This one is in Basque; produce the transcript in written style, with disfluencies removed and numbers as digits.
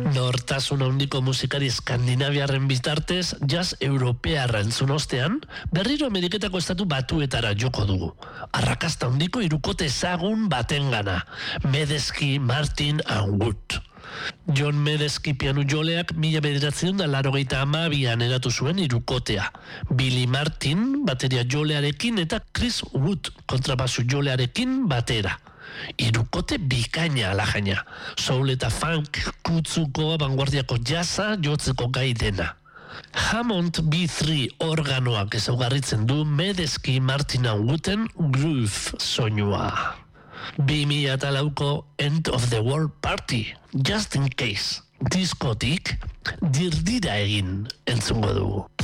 Nortasun handiko musikari skandinaviarren bitartez, jazz europearra entzun ostean, berriro Ameriketako estatu batuetara joko dugu. Arrakasta handiko hirukote ezagun batengana, Medeski, Martin and Wood. John Medeski pianu joleak 1982an eratu zuen hirukotea. Billy Martin bateria jolearekin eta Chris Wood kontrabasu jolearekin batera. Hirukote bikaina alajaina, soul eta funk kutzuko abanguardiako jazza jotzeko gai dena. Hammond B3 organoak ezaugarritzen du Medeski Martin and Wooden groove soinua. 2004ko End of the World Party, Just in Case, diskotik dirdira egin entzungo dugu.